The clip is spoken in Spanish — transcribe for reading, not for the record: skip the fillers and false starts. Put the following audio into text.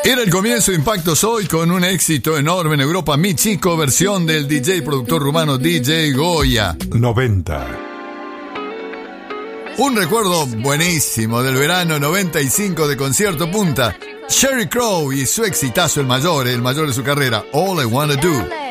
Era el comienzo de Impactos Hoy con un éxito enorme en Europa, Mi Chico, versión del DJ productor rumano DJ Goya. 90. Un recuerdo buenísimo del verano 95 de Concierto Punta. Sheryl Crow y su exitazo, el mayor de su carrera, All I Wanna Do.